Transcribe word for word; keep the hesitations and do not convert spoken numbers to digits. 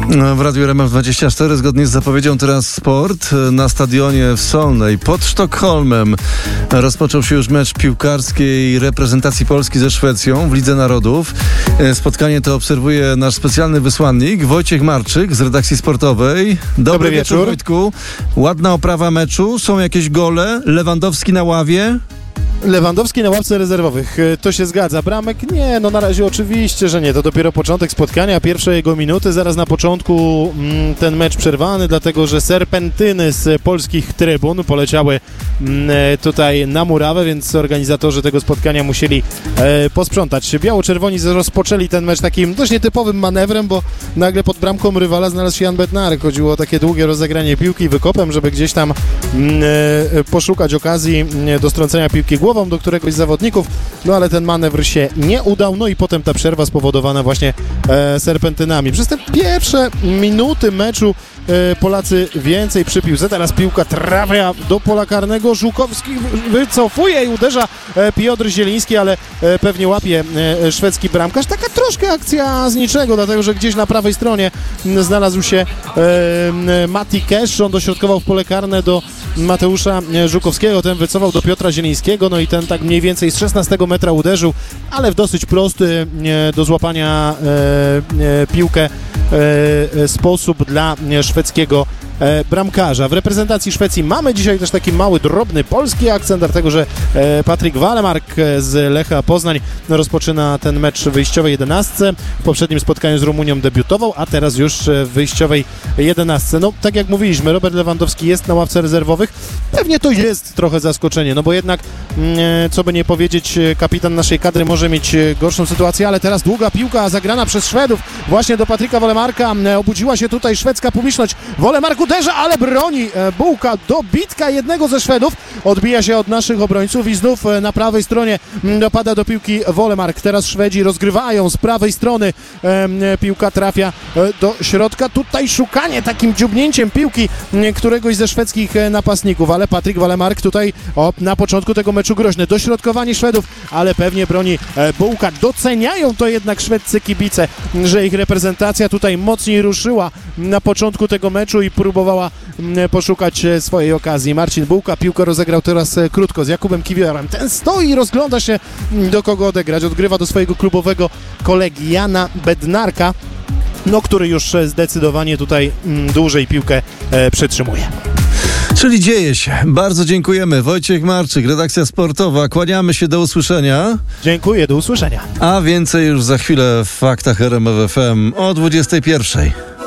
W Radiu R M F dwadzieścia cztery zgodnie z zapowiedzią teraz sport. Na stadionie w Solnej pod Sztokholmem rozpoczął się już mecz piłkarskiej reprezentacji Polski ze Szwecją w Lidze Narodów. Spotkanie to obserwuje nasz specjalny wysłannik Wojciech Marczyk z redakcji sportowej. Dobry, Dobry wieczór, wieczór, Wojtku. Ładna oprawa meczu, są jakieś gole, Lewandowski na ławie. Lewandowski na ławce rezerwowych, to się zgadza. Bramek? Nie, no na razie oczywiście, że nie. To dopiero początek spotkania, pierwsze jego minuty. Zaraz na początku mm, ten mecz przerwany, dlatego że serpentyny z polskich trybun poleciały mm, tutaj na murawę, więc organizatorzy tego spotkania musieli e, posprzątać. Biało-czerwoni rozpoczęli ten mecz takim dość nietypowym manewrem, bo nagle pod bramką rywala znalazł się Jan Bednarek. Chodziło o takie długie rozegranie piłki wykopem, żeby gdzieś tam mm, e, poszukać okazji mm, do strącenia piłki głową do któregoś z zawodników, no ale ten manewr się nie udał, no i potem ta przerwa spowodowana właśnie e, serpentynami. Przez te pierwsze minuty meczu e, Polacy więcej przy piłce, teraz piłka trafia do pola karnego, Żukowski wycofuje i uderza e, Piotr Zieliński, ale e, pewnie łapie e, szwedzki bramkarz. Taka troszkę akcja z niczego, dlatego że gdzieś na prawej stronie m, znalazł się e, Mati Kesz, on dośrodkował w pole karne do Mateusza Żukowskiego, ten wycofał do Piotra Zielińskiego, no i ten tak mniej więcej z szesnastego metra uderzył, ale w dosyć prosty e, do złapania e, e, piłkę e, sposób dla szwedzkiego e, bramkarza. W reprezentacji Szwecji mamy dzisiaj też taki mały, drobny polski akcent, dlatego że e, Patryk Walemark z Lecha Poznań rozpoczyna ten mecz w wyjściowej jedenastce. W poprzednim spotkaniu z Rumunią debiutował, a teraz już w wyjściowej jedenastce. No, tak jak mówiliśmy, Robert Lewandowski jest na ławce rezerwowych. Pewnie to jest trochę zaskoczenie, no bo jednak, e, co by nie powiedzieć, kapitan naszej kadry może mieć gorszą sytuację, ale teraz długa piłka zagrana przez Szwedów właśnie do Patryka Walemarka. Obudziła się tutaj szwedzka publiczność. Wolemark uderza, ale broni Bułka, dobitka jednego ze Szwedów. Odbija się od naszych obrońców i znów na prawej stronie dopada do piłki Wolemark. Teraz Szwedzi rozgrywają z prawej strony. Piłka trafia do środka. Tutaj szukanie takim dziubnięciem piłki któregoś ze szwedzkich napastników, ale Patryk Walemark tutaj o, na początku tego meczu groźny. Dośrodkowanie Szwedów, ale pewnie broni Bułka. Doceniają to jednak szwedzcy kibice, że ich reprezentacja tutaj mocniej ruszyła na początku tego meczu i próbowała poszukać swojej okazji. Marcin Bułka piłkę rozegrał teraz krótko z Jakubem Kiwiorem. Ten stoi i rozgląda się, do kogo odegrać. Odgrywa do swojego klubowego kolegi Jana Bednarka, no, który już zdecydowanie tutaj dłużej piłkę e, przytrzymuje. Czyli dzieje się. Bardzo dziękujemy. Wojciech Marczyk, redakcja sportowa. Kłaniamy się, do usłyszenia. Dziękuję, do usłyszenia. A więcej już za chwilę w Faktach R M F F M o dwudziestej pierwszej.